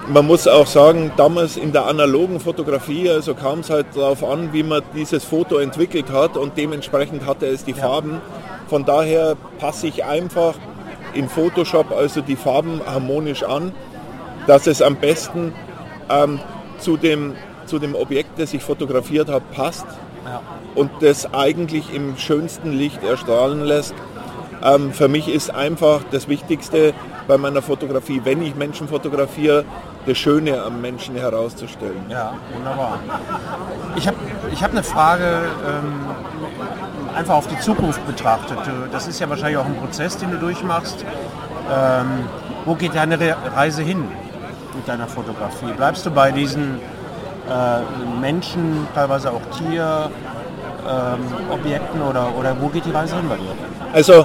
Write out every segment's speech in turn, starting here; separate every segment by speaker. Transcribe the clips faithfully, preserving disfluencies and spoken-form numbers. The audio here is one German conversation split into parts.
Speaker 1: man muss auch sagen, damals in der analogen Fotografie, also kam es halt darauf an, wie man dieses Foto entwickelt hat und dementsprechend hatte es die
Speaker 2: Ja.
Speaker 1: Farben. Von daher passe ich einfach in Photoshop also die Farben harmonisch an, dass es am besten ähm, zu, dem, zu dem Objekt, das ich fotografiert habe, passt
Speaker 2: Ja.
Speaker 1: und das eigentlich im schönsten Licht erstrahlen lässt. Ähm, für mich ist einfach das Wichtigste bei meiner Fotografie, wenn ich Menschen fotografiere, das Schöne am Menschen herauszustellen.
Speaker 2: Ja, wunderbar. Ich habe ich hab eine Frage, ähm, einfach auf die Zukunft betrachtet. Du- Das ist ja wahrscheinlich auch ein Prozess, den du durchmachst. Ähm, wo geht deine Re- Reise hin mit deiner Fotografie? Bleibst du bei diesen äh, Menschen, teilweise auch Tier, ähm, Objekten oder, oder wo geht die Reise hin bei dir?
Speaker 1: Also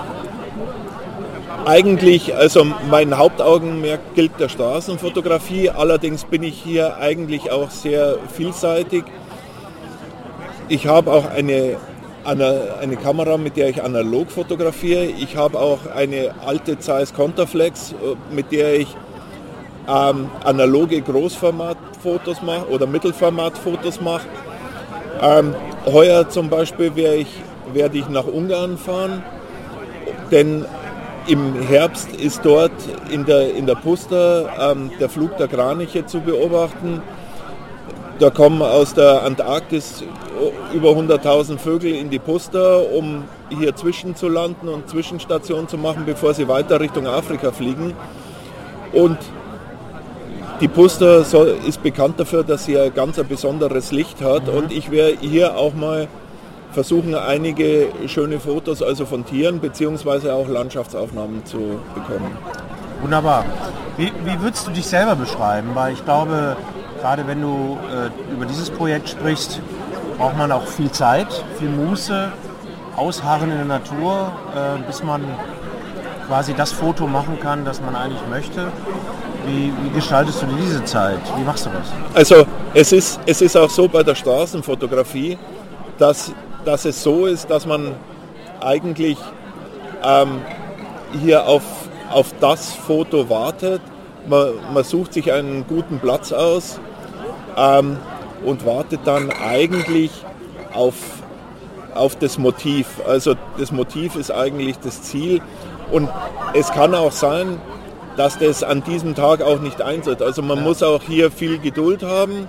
Speaker 1: eigentlich, also mein Hauptaugenmerk gilt der Straßenfotografie, allerdings bin ich hier eigentlich auch sehr vielseitig. Ich habe auch eine, eine, eine Kamera, mit der ich analog fotografiere. Ich habe auch eine alte Zeiss Contaflex, mit der ich ähm, analoge Großformatfotos mache oder Mittelformatfotos mache. Ähm, heuer zum Beispiel werde ich, werde ich nach Ungarn fahren, denn im Herbst ist dort in der, in der Puster ähm, der Flug der Kraniche zu beobachten. Da kommen aus der Antarktis über hunderttausend Vögel in die Puster, um hier zwischenzulanden und Zwischenstationen zu machen, bevor sie weiter Richtung Afrika fliegen. Und die Puster soll, ist bekannt dafür, dass sie ein ganz ein besonderes Licht hat. Und ich werde hier auch mal versuchen, einige schöne Fotos also von Tieren bzw. auch Landschaftsaufnahmen zu bekommen.
Speaker 2: Wunderbar. Wie, wie würdest du dich selber beschreiben? Weil ich glaube, gerade wenn du äh, über dieses Projekt sprichst, braucht man auch viel Zeit, viel Muße, Ausharren in der Natur, äh, bis man quasi das Foto machen kann, das man eigentlich möchte. Wie, wie gestaltest du diese Zeit? Wie machst du das?
Speaker 1: Also es ist, es ist auch so bei der Straßenfotografie, dass, dass es so ist, dass man eigentlich ähm, hier auf, auf das Foto wartet. Man, man sucht sich einen guten Platz aus ähm, und wartet dann eigentlich auf, auf das Motiv. Also das Motiv ist eigentlich das Ziel und es kann auch sein, dass das an diesem Tag auch nicht eintritt. Also man muss auch hier viel Geduld haben.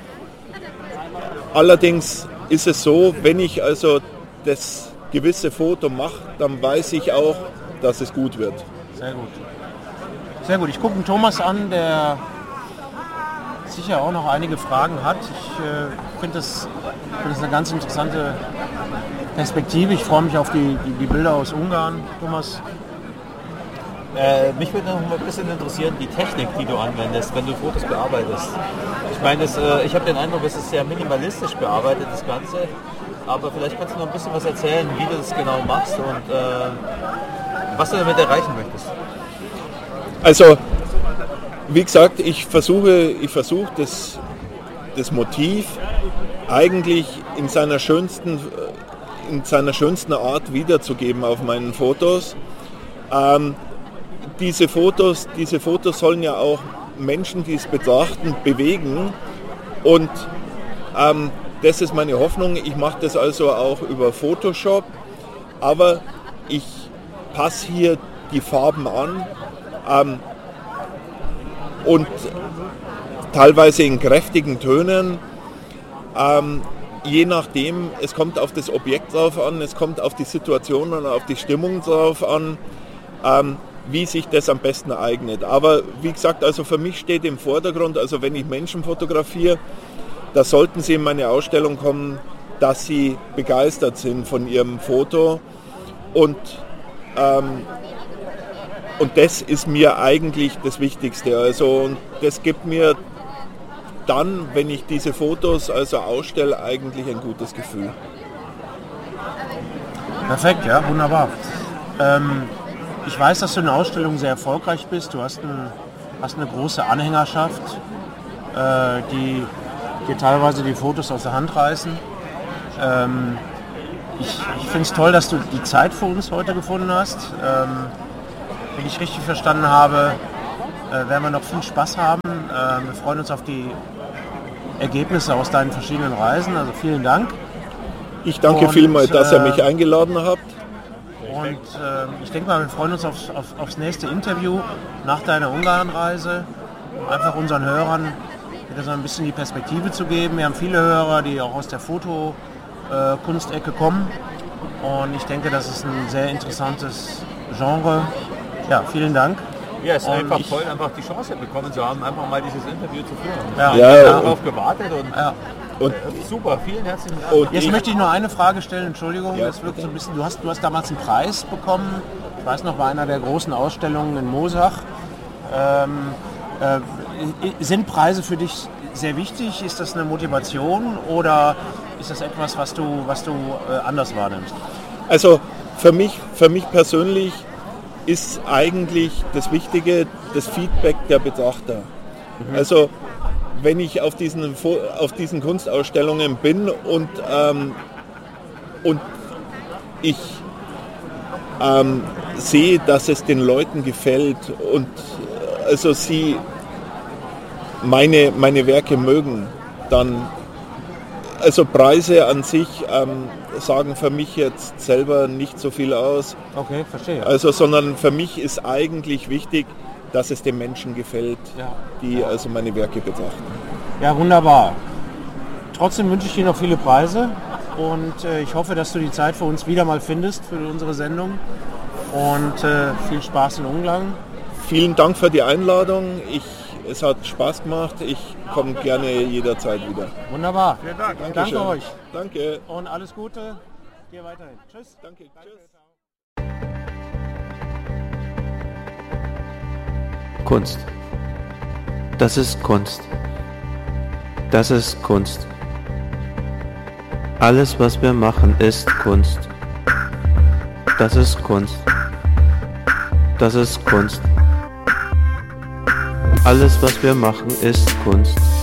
Speaker 1: Allerdings ist es so, wenn ich also das gewisse Foto mache, dann weiß ich auch, dass es gut wird.
Speaker 2: Sehr gut. Sehr gut. Ich gucke den Thomas an, der sicher auch noch einige Fragen hat. Ich äh, finde das, find das eine ganz interessante Perspektive. Ich freue mich auf die, die, die Bilder aus Ungarn. Thomas?
Speaker 3: Äh, mich würde noch mal ein bisschen interessieren, die Technik, die du anwendest, wenn du Fotos bearbeitest. Ich meine, das, äh, ich habe den Eindruck, es ist sehr minimalistisch bearbeitet, das Ganze. Aber vielleicht kannst du noch ein bisschen was erzählen, wie du das genau machst und äh, was du damit erreichen möchtest.
Speaker 1: Also, wie gesagt, ich versuche, ich versuche das, das Motiv eigentlich in seiner schönsten, in seiner schönsten Art wiederzugeben auf meinen Fotos. Ähm, diese Fotos, diese Fotos sollen ja auch Menschen, die es betrachten, bewegen. Und ähm, das ist meine Hoffnung. Ich mache das also auch über Photoshop, aber ich passe hier die Farben an ähm, und teilweise in kräftigen Tönen. Ähm, je nachdem, es kommt auf das Objekt drauf an, es kommt auf die Situation und auf die Stimmung drauf an, ähm, wie sich das am besten eignet. Aber wie gesagt, also für mich steht im Vordergrund, also wenn ich Menschen fotografiere, da sollten sie in meine Ausstellung kommen, dass sie begeistert sind von ihrem Foto und, ähm, und das ist mir eigentlich das Wichtigste. Also und das gibt mir dann, wenn ich diese Fotos also ausstelle, eigentlich ein gutes Gefühl.
Speaker 2: Perfekt, ja, wunderbar. Ähm, ich weiß, dass du in der Ausstellung sehr erfolgreich bist. Du hast, ein, hast eine große Anhängerschaft, äh, die dir teilweise die Fotos aus der Hand reißen. Ähm, ich ich finde es toll, dass du die Zeit für uns heute gefunden hast. Ähm, wenn ich richtig verstanden habe, äh, werden wir noch viel Spaß haben. Äh, wir freuen uns auf die Ergebnisse aus deinen verschiedenen Reisen. Also vielen Dank.
Speaker 1: Ich danke
Speaker 2: Und,
Speaker 1: vielmals, dass ihr
Speaker 2: äh,
Speaker 1: mich eingeladen habt.
Speaker 2: Und äh, ich denke mal, wir freuen uns aufs, auf, aufs nächste Interview nach deiner Ungarnreise. Einfach unseren Hörern wieder so ein bisschen die Perspektive zu geben. Wir haben viele Hörer, die auch aus der Fotokunstecke äh, kommen. Und ich denke, das ist ein sehr interessantes Genre. Ja, vielen Dank.
Speaker 3: Ja, es ist
Speaker 2: Und
Speaker 3: einfach
Speaker 2: ich-
Speaker 3: toll, einfach die Chance bekommen zu haben, einfach mal dieses Interview zu führen.
Speaker 2: Ja.
Speaker 3: Ich
Speaker 1: Ja,
Speaker 3: habe
Speaker 1: und-
Speaker 3: darauf gewartet und
Speaker 2: Ja.
Speaker 1: Und
Speaker 3: äh, super, vielen herzlichen Dank.
Speaker 1: Und-
Speaker 2: Jetzt
Speaker 1: Ich-
Speaker 2: möchte ich nur eine Frage stellen, Entschuldigung,
Speaker 1: Ja,
Speaker 2: das wirkt so ein bisschen, du hast, du hast damals einen Preis bekommen, ich weiß noch, bei einer der großen Ausstellungen in Moosach. Ähm, äh, sind Preise für dich sehr wichtig? Ist das eine Motivation oder ist das etwas, was du, was du äh, anders wahrnimmst?
Speaker 1: Also für mich, für mich persönlich ist eigentlich das Wichtige das Feedback der Betrachter. Also wenn ich auf diesen, Fo- auf diesen Kunstausstellungen bin und, ähm, und ich ähm, sehe, dass es den Leuten gefällt und äh, also sie meine, meine Werke mögen, dann also Preise an sich ähm, sagen für mich jetzt selber nicht so viel aus.
Speaker 2: Okay, verstehe.
Speaker 1: Also, sondern für mich ist eigentlich wichtig, dass es den Menschen gefällt,
Speaker 2: Ja.
Speaker 1: die also meine Werke betrachten.
Speaker 2: Ja, wunderbar. Trotzdem wünsche ich dir noch viele Preise und äh, ich hoffe, dass du die Zeit für uns wieder mal findest für unsere Sendung und äh, viel Spaß in Ungarn.
Speaker 1: Vielen Dank für die Einladung. Ich, es hat Spaß gemacht. Ich komme gerne jederzeit wieder.
Speaker 2: Wunderbar.
Speaker 1: Dank.
Speaker 2: Danke euch
Speaker 1: Danke.
Speaker 2: und alles Gute. Dir weiterhin. Tschüss.
Speaker 1: Danke. Tschüss.
Speaker 4: Kunst. Das ist Kunst. Das ist Kunst. Alles, was wir machen, ist Kunst. Das ist Kunst. Das ist Kunst. Alles, was wir machen, ist Kunst.